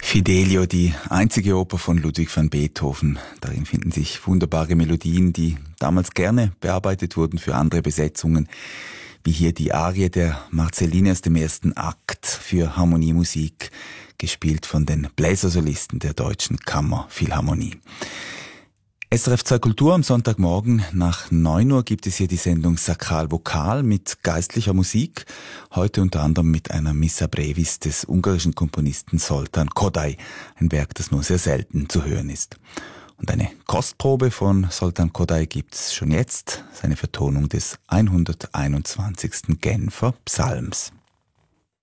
Fidelio, die einzige Oper von Ludwig van Beethoven. Darin finden sich wunderbare Melodien, die damals gerne bearbeitet wurden für andere Besetzungen, wie hier die Arie der Marzelline aus dem ersten Akt für Harmoniemusik, gespielt von den Bläsersolisten der Deutschen Kammerphilharmonie. SRF 2 Kultur am Sonntagmorgen nach 9 Uhr gibt es hier die Sendung Sakral Vokal mit geistlicher Musik. Heute unter anderem mit einer Missa Brevis des ungarischen Komponisten Zoltán Kodály. Ein Werk, das nur sehr selten zu hören ist. Und eine Kostprobe von Zoltán Kodály gibt's schon jetzt. Seine Vertonung des 121. Genfer Psalms.